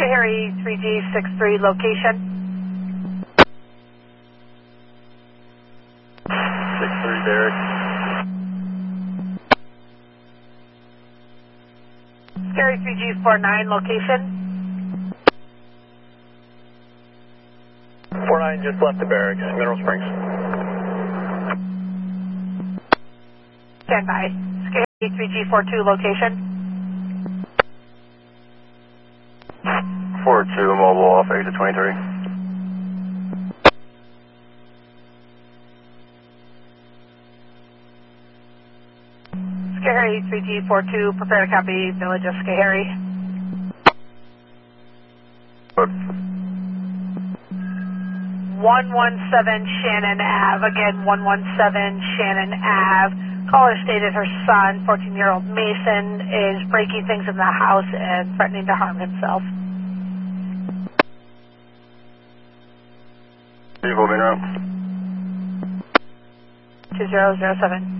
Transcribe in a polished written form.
Harry 3G63 location. 63 Derek. Scary 3G49 location. 49 just left the barracks, Mineral Springs. Stand by. Scary 3G42 location. 42 mobile off exit 23. Scary 3G42, prepare to copy Village of Scary. Good. 117 Shannon Ave, again 117 Shannon Ave. Caller stated her son, 14-year-old Mason, is breaking things in the house and threatening to harm himself. Vehicle being around. 2007.